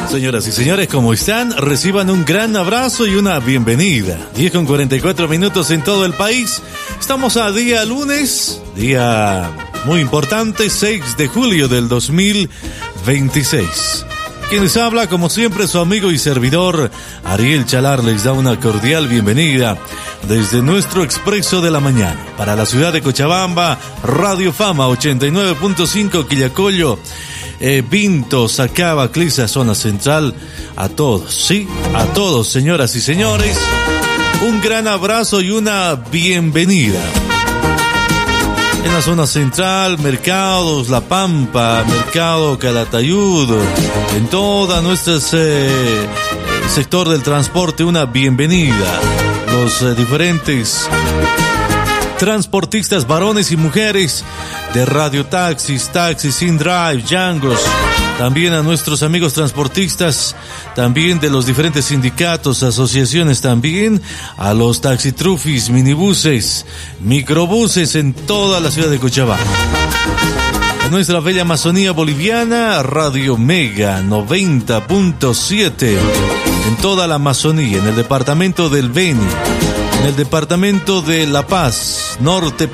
Señoras y señores, ¿cómo están? Reciban un gran abrazo y una bienvenida. 10:44 en todo el país. Estamos a día lunes, día muy importante, 6 de julio del 2026. Quien les habla, como siempre, su amigo y servidor, Ariel Chalar, les da una cordial bienvenida desde nuestro Expreso de la Mañana. Para la ciudad de Cochabamba, Radio Fama 89.5 Quillacollo, Vinto, Sacaba, Clisa, zona central. A todos, sí, a todos, señoras y señores, un gran abrazo y una bienvenida. En la zona central, Mercados, La Pampa, Mercado Calatayud, en toda nuestra sector del transporte, una bienvenida. Los diferentes transportistas varones y mujeres de radiotaxis, taxis, InDrive, Djangos, también a nuestros amigos transportistas, también de los diferentes sindicatos, asociaciones, también a los taxitrufis, minibuses, microbuses en toda la ciudad de Cochabamba. A nuestra bella Amazonía boliviana, Radio Mega 90.7 en toda la Amazonía, en el departamento del Beni, en el departamento de La Paz, norte,